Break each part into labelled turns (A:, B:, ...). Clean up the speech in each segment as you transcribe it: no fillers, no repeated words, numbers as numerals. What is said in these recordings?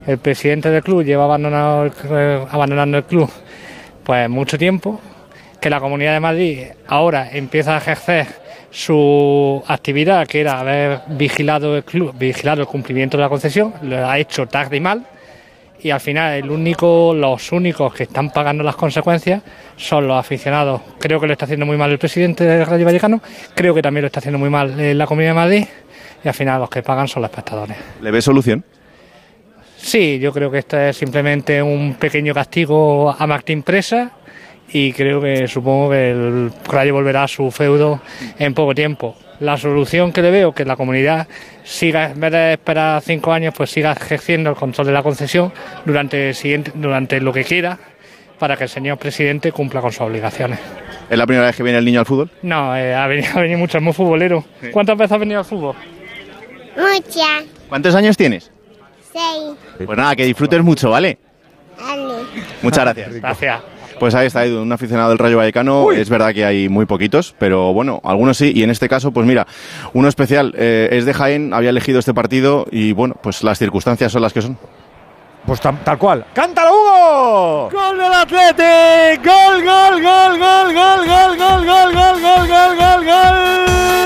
A: El presidente del club lleva abandonando el club pues mucho tiempo, que la Comunidad de Madrid ahora empieza a ejercer su actividad, que era haber vigilado el club, vigilado el cumplimiento de la concesión, lo ha hecho tarde y mal, y al final los únicos que están pagando las consecuencias son los aficionados. Creo que lo está haciendo muy mal el presidente del Rayo Vallecano, creo que también lo está haciendo muy mal la Comunidad de Madrid, y al final los que pagan son los espectadores.
B: ¿Le ve solución?
A: Sí, yo creo que esto es simplemente un pequeño castigo a Martín Presa y supongo que el Rayo volverá a su feudo en poco tiempo. La solución que le veo, que la comunidad siga, en vez de esperar 5 años, pues siga ejerciendo el control de la concesión durante lo que quiera, para que el señor presidente cumpla con sus obligaciones.
B: ¿Es la primera vez que viene el niño al fútbol?
A: No, ha venido mucho, es muy futbolero. Sí. ¿Cuántas veces has venido al fútbol?
C: Muchas.
B: ¿Cuántos años tienes?
C: 6.
B: Pues nada, que disfrutes mucho, ¿vale?
C: Vale.
B: Muchas gracias.
A: Gracias.
B: Pues ahí está Edu, un aficionado del Rayo Vallecano. Uy. Es verdad que hay muy poquitos, pero bueno, algunos sí. Y en este caso, pues mira, uno especial, es de Jaén, había elegido este partido y bueno, pues las circunstancias son las que son.
D: Pues tal cual. ¡Cántalo, Hugo!
E: ¡Gol del Athletic! ¡Gol, gol, gol, gol, gol, gol, gol, gol, gol, gol, gol, gol, gol!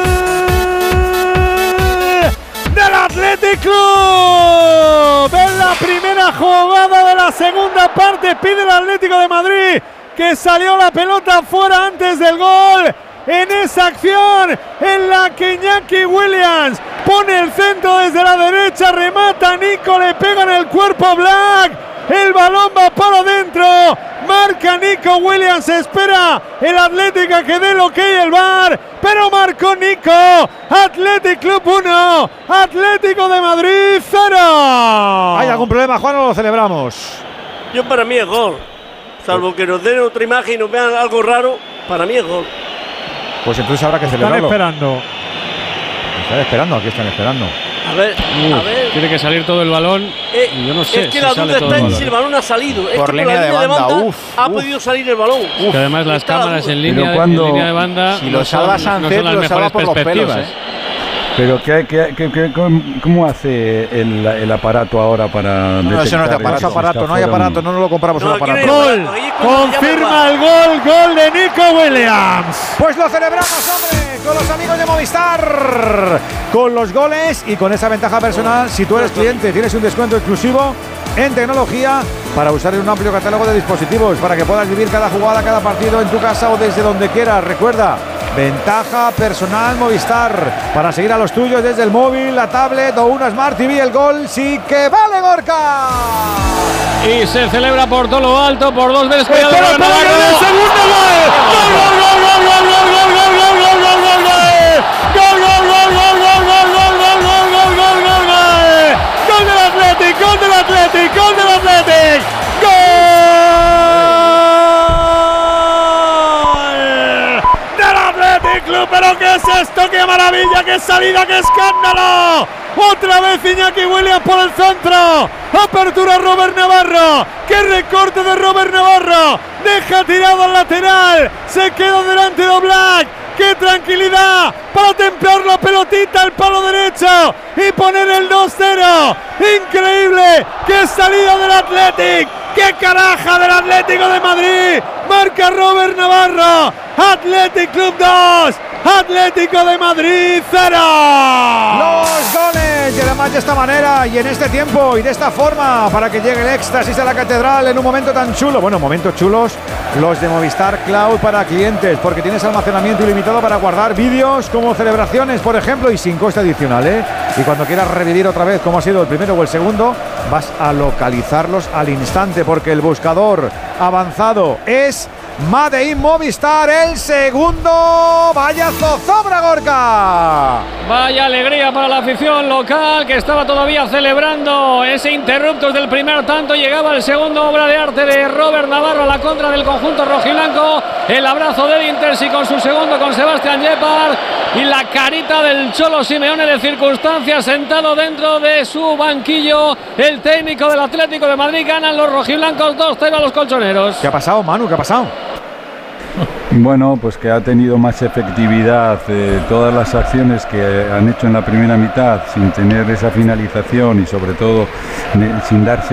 E: ¡Del Athletic Club! En la primera jugada de la segunda parte pide el Atlético de Madrid que salió la pelota fuera antes del gol. En esa acción en la que Iñaki Williams pone el centro desde la derecha, remata Nico, le pega en el cuerpo Black, el balón va para adentro, marca Nico Williams, espera el Atlético que dé el ok el VAR, pero marcó Nico. Athletic Club 1, Atlético de Madrid 0.
D: ¿Hay algún problema, Juan, o lo celebramos?
F: Para mí es gol, salvo que nos den otra imagen y nos vean algo raro, para mí es gol.
D: Pues entonces habrá que celebrarlo.
E: Están esperando.
D: Aquí están esperando.
F: A ver.
G: Tiene que salir todo el balón. Yo no sé.
F: Es que la duda está en si el balón ha salido.
B: Por línea de banda,
F: ha podido salir el balón.
G: Que además las cámaras en línea de banda.
B: Si lo salva Sánchez, lo salva por los pelos.
H: Pero ¿cómo hace el aparato ahora para detectar?
D: Eso no hay aparato, no lo compramos el aparato.
E: Gol, confirma el gol de Nico Williams.
D: Pues lo celebramos, hombre, con los amigos de Movistar, con los goles y con esa ventaja personal. Si tú eres cliente, tienes un descuento exclusivo en tecnología para usar en un amplio catálogo de dispositivos, para que puedas vivir cada jugada, cada partido en tu casa o desde donde quieras. Recuerda, ventaja personal Movistar, para seguir a los tuyos desde el móvil, la tablet o una Smart TV. El gol sí que vale, Gorka.
G: Y se celebra por todo lo alto, por 2 veces.
E: ¡El segundo gol! ¿Pero qué es esto? ¡Qué maravilla! ¡Qué salida! ¡Qué escándalo! Otra vez Iñaki Williams por el centro. Apertura Robert Navarro. ¡Qué recorte de Robert Navarro! Deja tirado al lateral. Se queda delante de Oblak. ¡Qué tranquilidad! Para templar la pelotita al palo derecho y poner el 2-0. ¡Increíble! ¡Qué salida del Athletic! ¡Qué caraja del Atlético de Madrid! Marca Robert Navarro. Athletic Club 2, Atlético de Madrid 0.
D: Los goles, y además de esta manera y en este tiempo y de esta forma, para que llegue el éxtasis a la catedral en un momento tan chulo. Bueno, momentos chulos los de Movistar Cloud para clientes, porque tienes almacenamiento ilimitado para guardar vídeos como celebraciones, por ejemplo, y sin coste adicional, ¿eh? Y cuando quieras revivir otra vez como ha sido el primero o el segundo, vas a localizarlos al instante, porque el buscador avanzado es Made in Movistar, el segundo. ¡Vaya zozobra, Gorka!
G: Vaya alegría para la afición local, que estaba todavía celebrando ese interruptus del primer tanto. Llegaba el segundo, obra de arte de Robert Navarro a la contra del conjunto rojiblanco. El abrazo del Inter, sí, con su segundo, con Sebastián Yepard, y la carita del Cholo Simeone de circunstancias, sentado dentro de su banquillo. El técnico del Atlético de Madrid. Ganan los rojiblancos 2-0 a los colchoneros.
D: ¿Qué ha pasado, Manu? ¿Qué ha pasado?
H: Bueno, pues que ha tenido más efectividad todas las acciones que han hecho en la primera mitad, sin tener esa finalización y sobre todo sin darse